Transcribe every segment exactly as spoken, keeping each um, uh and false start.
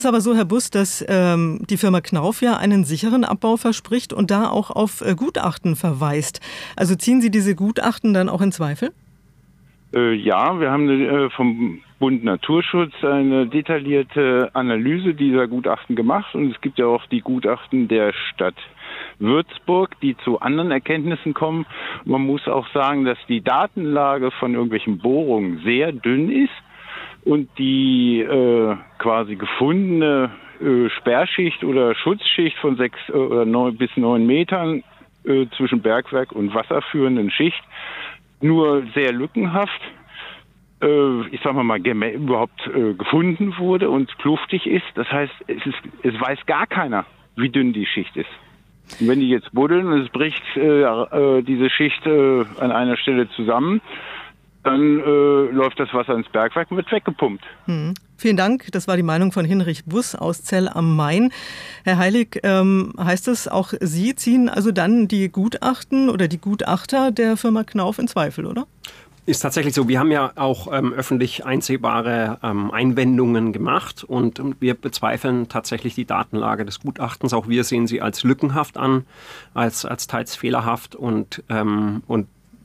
Es ist aber so, Herr Buss, dass ähm, die Firma Knauf ja einen sicheren Abbau verspricht und da auch auf äh, Gutachten verweist. Also ziehen Sie diese Gutachten dann auch in Zweifel? Äh, ja, wir haben äh, vom Bund Naturschutz eine detaillierte Analyse dieser Gutachten gemacht und es gibt ja auch die Gutachten der Stadt Würzburg, die zu anderen Erkenntnissen kommen. Man muss auch sagen, dass die Datenlage von irgendwelchen Bohrungen sehr dünn ist. Und die äh, quasi gefundene äh, Sperrschicht oder Schutzschicht von sechs äh, oder neun bis neun Metern äh, zwischen Bergwerk und wasserführenden Schicht nur sehr lückenhaft, äh, ich sag mal mal, überhaupt äh, gefunden wurde und kluftig ist. Das heißt, es ist, es weiß gar keiner, wie dünn die Schicht ist. Und wenn die jetzt buddeln und es bricht äh, äh, diese Schicht äh, an einer Stelle zusammen, dann äh, läuft das Wasser ins Bergwerk und wird weggepumpt. Hm. Vielen Dank. Das war die Meinung von Hinrich Buss aus Zell am Main. Herr Heilig, ähm, heißt es, auch Sie ziehen also dann die Gutachten oder die Gutachter der Firma Knauf in Zweifel, oder? Ist tatsächlich so. Wir haben ja auch ähm, öffentlich einsehbare ähm, Einwendungen gemacht und, und wir bezweifeln tatsächlich die Datenlage des Gutachtens. Auch wir sehen sie als lückenhaft an, als, als teils fehlerhaft und, ähm, und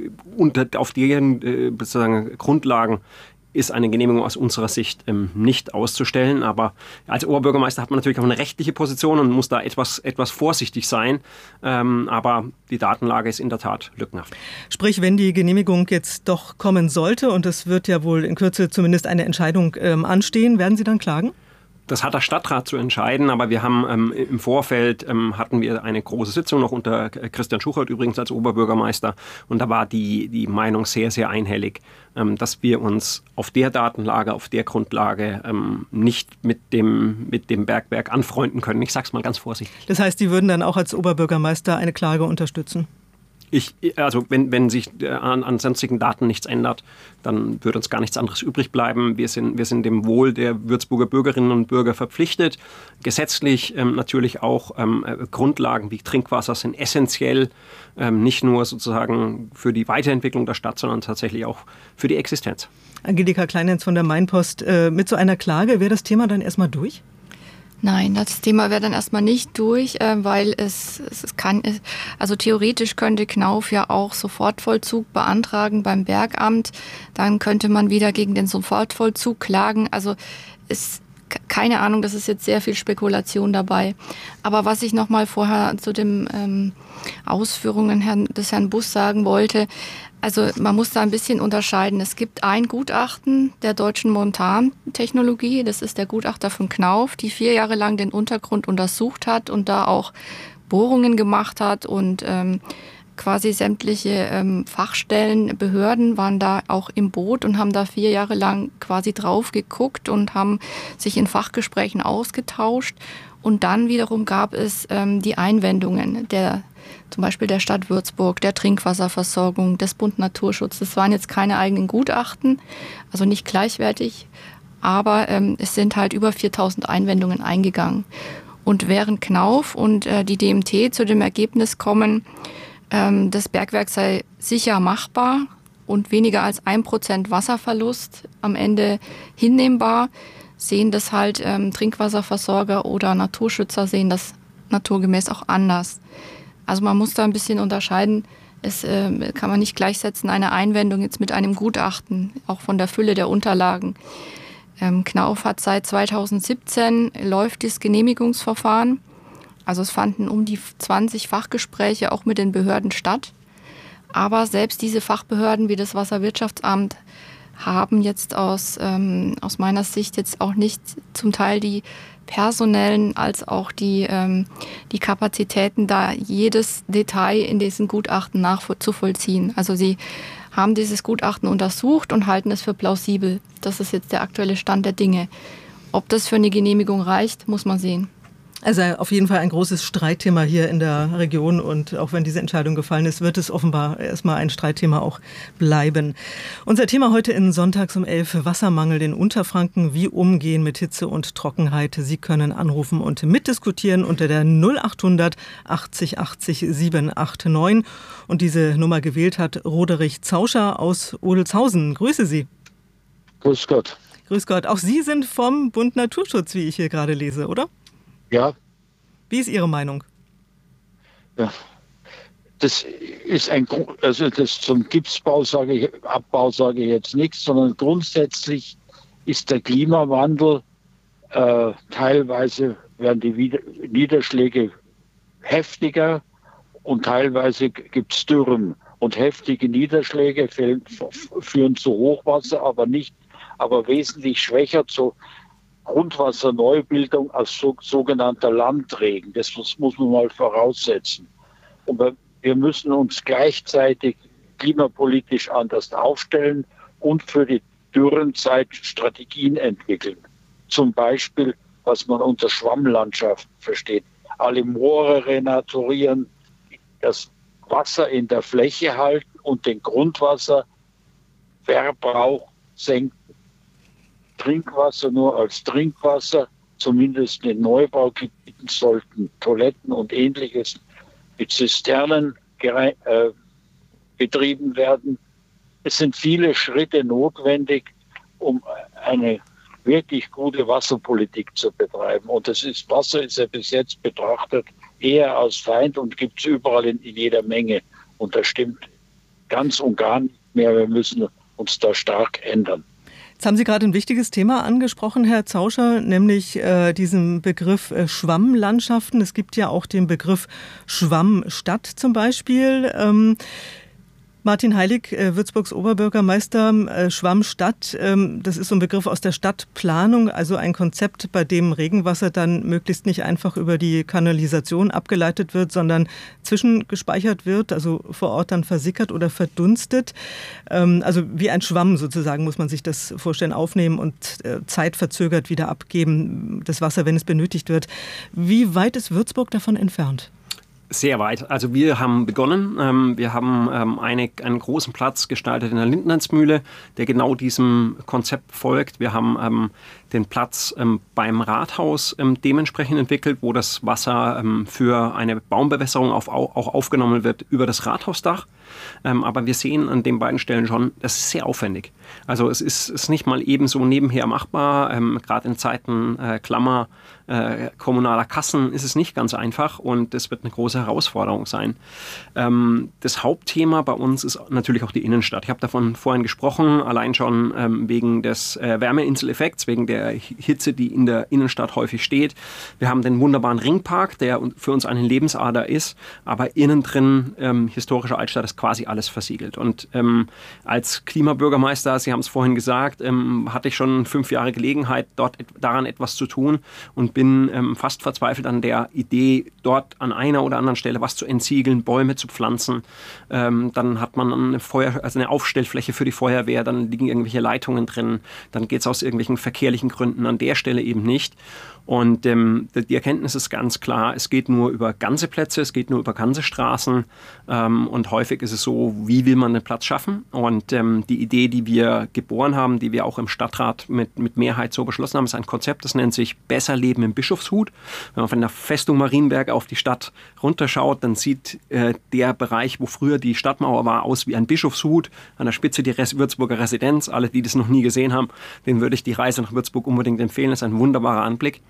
Und auf deren äh, sozusagen Grundlagen ist eine Genehmigung aus unserer Sicht ähm, nicht auszustellen. Aber als Oberbürgermeister hat man natürlich auch eine rechtliche Position und muss da etwas, etwas vorsichtig sein. Ähm, aber die Datenlage ist in der Tat lückenhaft. Sprich, wenn die Genehmigung jetzt doch kommen sollte und es wird ja wohl in Kürze zumindest eine Entscheidung ähm, anstehen, werden Sie dann klagen? Das hat der Stadtrat zu entscheiden, aber wir haben ähm, im Vorfeld ähm, hatten wir eine große Sitzung noch unter Christian Schuchert übrigens als Oberbürgermeister und da war die, die Meinung sehr, sehr einhellig, ähm, dass wir uns auf der Datenlage, auf der Grundlage ähm, nicht mit dem, mit dem Bergwerk anfreunden können. Ich sage es mal ganz vorsichtig. Das heißt, Sie würden dann auch als Oberbürgermeister eine Klage unterstützen? Ich, also wenn, wenn sich an, an sonstigen Daten nichts ändert, dann würde uns gar nichts anderes übrig bleiben. Wir sind, wir sind dem Wohl der Würzburger Bürgerinnen und Bürger verpflichtet. Gesetzlich ähm, natürlich auch ähm, Grundlagen wie Trinkwasser sind essentiell, ähm, nicht nur sozusagen für die Weiterentwicklung der Stadt, sondern tatsächlich auch für die Existenz. Angelika Kleinenz von der Mainpost, äh, mit so einer Klage wäre das Thema dann erstmal durch? Nein, das Thema wäre dann erstmal nicht durch, weil es, es kann, also theoretisch könnte Knauf ja auch Sofortvollzug beantragen beim Bergamt. Dann könnte man wieder gegen den Sofortvollzug klagen. Also ist keine Ahnung, das ist jetzt sehr viel Spekulation dabei. Aber was ich noch mal vorher zu den ähm, Ausführungen Herrn, des Herrn Buss sagen wollte, also man muss da ein bisschen unterscheiden. Es gibt ein Gutachten der Deutschen Montantechnologie, das ist der Gutachter von Knauf, die vier Jahre lang den Untergrund untersucht hat und da auch Bohrungen gemacht hat und ähm, quasi sämtliche ähm, Fachstellen, Behörden waren da auch im Boot und haben da vier Jahre lang quasi drauf geguckt und haben sich in Fachgesprächen ausgetauscht. Und dann wiederum gab es ähm, die Einwendungen der zum Beispiel der Stadt Würzburg, der Trinkwasserversorgung, des Bund Naturschutz. Das waren jetzt keine eigenen Gutachten, also nicht gleichwertig, aber ähm, es sind halt über viertausend Einwendungen eingegangen. Und während Knauf und äh, die D M T zu dem Ergebnis kommen, ähm, das Bergwerk sei sicher machbar und weniger als ein Prozent Wasserverlust am Ende hinnehmbar, sehen das halt ähm, Trinkwasserversorger oder Naturschützer sehen das naturgemäß auch anders. Also man muss da ein bisschen unterscheiden. Es äh, kann man nicht gleichsetzen, eine Einwendung jetzt mit einem Gutachten, auch von der Fülle der Unterlagen. Ähm, Knauf hat seit zweitausendsiebzehn läuft das Genehmigungsverfahren. Also es fanden um die zwanzig Fachgespräche auch mit den Behörden statt. Aber selbst diese Fachbehörden wie das Wasserwirtschaftsamt haben jetzt aus, ähm, aus meiner Sicht jetzt auch nicht zum Teil die personellen als auch die, ähm, die Kapazitäten, da jedes Detail in diesen Gutachten nachzuvollziehen. Also sie haben dieses Gutachten untersucht und halten es für plausibel. Das ist jetzt der aktuelle Stand der Dinge. Ob das für eine Genehmigung reicht, muss man sehen. Also auf jeden Fall ein großes Streitthema hier in der Region und auch wenn diese Entscheidung gefallen ist, wird es offenbar erstmal ein Streitthema auch bleiben. Unser Thema heute in Sonntags um elf, Wassermangel in Unterfranken, wie umgehen mit Hitze und Trockenheit. Sie können anrufen und mitdiskutieren unter der null achthundert achtzig achtzig siebenhundertneunundachtzig und diese Nummer gewählt hat Roderich Zauscher aus Odelshausen. Grüße Sie. Grüß Gott. Grüß Gott. Auch Sie sind vom Bund Naturschutz, wie ich hier gerade lese, oder? Ja. Wie ist Ihre Meinung? Ja. Das ist ein, also das zum Gipsbau sage ich, Abbau sage ich jetzt nichts, sondern grundsätzlich ist der Klimawandel, äh, teilweise werden die Wider- Niederschläge heftiger und teilweise gibt es Dürren. Und heftige Niederschläge fällen, führen zu Hochwasser, aber nicht, aber wesentlich schwächer zu Grundwasserneubildung als so, sogenannter Landregen. Das muss, muss man mal voraussetzen. Und wir müssen uns gleichzeitig klimapolitisch anders aufstellen und für die Dürrenzeit Strategien entwickeln. Zum Beispiel, was man unter Schwammlandschaften versteht. Alle Moore renaturieren, das Wasser in der Fläche halten und den Grundwasserverbrauch senken. Trinkwasser nur als Trinkwasser, zumindest in Neubaugebieten sollten Toiletten und Ähnliches mit Zisternen gere- äh, betrieben werden. Es sind viele Schritte notwendig, um eine wirklich gute Wasserpolitik zu betreiben. Und das ist, Wasser ist ja bis jetzt betrachtet eher als Feind und gibt es überall in, in jeder Menge. Und das stimmt ganz und gar nicht mehr. Wir müssen uns da stark ändern. Jetzt haben Sie gerade ein wichtiges Thema angesprochen, Herr Zauscher, nämlich äh, diesen Begriff äh, Schwammlandschaften. Es gibt ja auch den Begriff Schwammstadt zum Beispiel. Ähm, Martin Heilig, äh, Würzburgs Oberbürgermeister, äh, Schwammstadt, ähm, das ist so ein Begriff aus der Stadtplanung, also ein Konzept, bei dem Regenwasser dann möglichst nicht einfach über die Kanalisation abgeleitet wird, sondern zwischengespeichert wird, also vor Ort dann versickert oder verdunstet. Ähm, also wie ein Schwamm sozusagen muss man sich das vorstellen, aufnehmen und äh, zeitverzögert wieder abgeben, das Wasser, wenn es benötigt wird. Wie weit ist Würzburg davon entfernt? Sehr weit. Also wir haben begonnen. Ähm, wir haben ähm, eine, einen großen Platz gestaltet in der Lindnernsmühle, der genau diesem Konzept folgt. Wir haben ähm, den Platz ähm, beim Rathaus ähm, dementsprechend entwickelt, wo das Wasser ähm, für eine Baumbewässerung auf, auch aufgenommen wird über das Rathausdach. Ähm, aber wir sehen an den beiden Stellen schon, das ist sehr aufwendig. Also es ist, ist nicht mal ebenso nebenher machbar. Ähm, Gerade in Zeiten äh, Klammer äh, kommunaler Kassen ist es nicht ganz einfach und es wird eine große Herausforderung sein. Ähm, das Hauptthema bei uns ist natürlich auch die Innenstadt. Ich habe davon vorhin gesprochen, allein schon ähm, wegen des äh, Wärmeinseleffekts, wegen der Hitze, die in der Innenstadt häufig steht. Wir haben den wunderbaren Ringpark, der für uns eine Lebensader ist, aber innen drin, ähm, historische Altstadt, ist quasi alles versiegelt. Und ähm, als Klimabürgermeister, Sie haben es vorhin gesagt, ähm, hatte ich schon fünf Jahre Gelegenheit, dort et- daran etwas zu tun und bin ähm, fast verzweifelt an der Idee, dort an einer oder anderen Stelle was zu entsiegeln, Bäume zu pflanzen. Ähm, dann hat man eine, Feuer, also eine Aufstellfläche für die Feuerwehr, dann liegen irgendwelche Leitungen drin, dann geht es aus irgendwelchen verkehrlichen Gründen an der Stelle eben nicht. Und ähm, die Erkenntnis ist ganz klar, es geht nur über ganze Plätze, es geht nur über ganze Straßen ähm, und häufig ist es so, wie will man den Platz schaffen? Und ähm, die Idee, die wir geboren haben, die wir auch im Stadtrat mit, mit Mehrheit so beschlossen haben, ist ein Konzept, das nennt sich Besser Leben im Bischofshut. Wenn man von der Festung Marienberg auf die Stadt runterschaut, dann sieht äh, der Bereich, wo früher die Stadtmauer war, aus wie ein Bischofshut. An der Spitze die Res- Würzburger Residenz. Alle, die das noch nie gesehen haben, denen würde ich die Reise nach Würzburg unbedingt empfehlen. Das ist ein wunderbarer Anblick.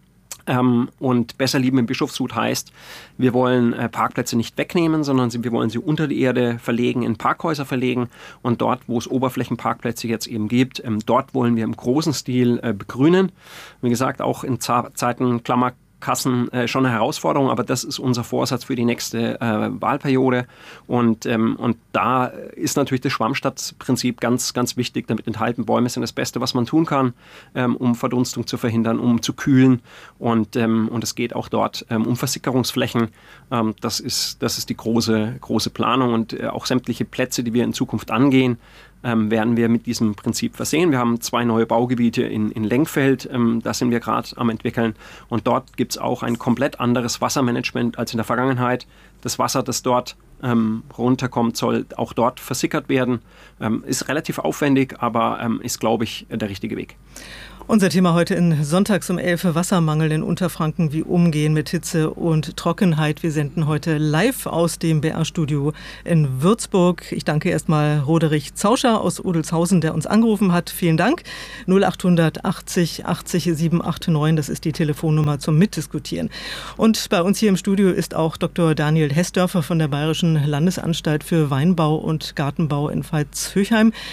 Ähm, und Besser Leben im Bischofshut heißt, wir wollen äh, Parkplätze nicht wegnehmen, sondern sie, wir wollen sie unter die Erde verlegen, in Parkhäuser verlegen. Und dort, wo es Oberflächenparkplätze jetzt eben gibt, ähm, dort wollen wir im großen Stil äh, begrünen. Wie gesagt, auch in Za- Zeiten Klammer Kassen äh, schon eine Herausforderung, aber das ist unser Vorsatz für die nächste äh, Wahlperiode. Und, ähm, und da ist natürlich das Schwammstadtprinzip ganz, ganz wichtig. Damit enthalten Bäume sind das Beste, was man tun kann, ähm, um Verdunstung zu verhindern, um zu kühlen. Und, ähm, und es geht auch dort ähm, um Versickerungsflächen. Ähm, das ist, das ist die große, große Planung und äh, auch sämtliche Plätze, die wir in Zukunft angehen, Ähm, werden wir mit diesem Prinzip versehen. Wir haben zwei neue Baugebiete in, in Lenkfeld, ähm, das sind wir gerade am entwickeln. Und dort gibt es auch ein komplett anderes Wassermanagement als in der Vergangenheit. Das Wasser, das dort ähm, runterkommt, soll auch dort versickert werden. Ähm, ist relativ aufwendig, aber ähm, ist, glaube ich, der richtige Weg. Unser Thema heute in Sonntags um elf, Wassermangel in Unterfranken, wie umgehen mit Hitze und Trockenheit. Wir senden heute live aus dem B R-Studio in Würzburg. Ich danke erstmal Roderich Zauscher aus Odelshausen, der uns angerufen hat. Vielen Dank. null achthundert achtzig achtzig sieben acht neun, das ist die Telefonnummer zum Mitdiskutieren. Und bei uns hier im Studio ist auch Doktor Daniel Hessdörfer von der Bayerischen Landesanstalt für Weinbau und Gartenbau in Pfalz-Höchheim.